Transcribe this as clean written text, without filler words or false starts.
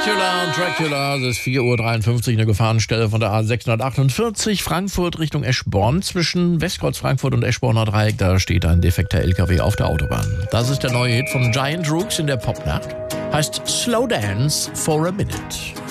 Dracula, es ist 4:53 Uhr, eine Gefahrenstelle von der A648, Frankfurt Richtung Eschborn. Zwischen Westkreuz Frankfurt und Eschborner Dreieck, da steht ein defekter LKW auf der Autobahn. Das ist der neue Hit von Giant Rooks in der Popnacht. Heißt Slow Dance for a Minute.